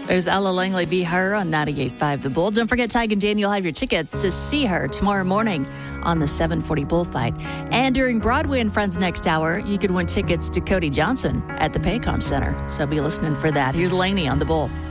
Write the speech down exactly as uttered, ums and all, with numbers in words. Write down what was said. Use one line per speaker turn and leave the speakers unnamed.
There's Ella Langley, Be Her on ninety-eight point five The Bull. Don't forget, Tig and Daniel have your tickets to see her tomorrow morning on the seven forty Bullfight. And during Broadway and Friends next hour, you could win tickets to Cody Johnson at the Paycom Center. So be listening for that. Here's Lainey on The Bull.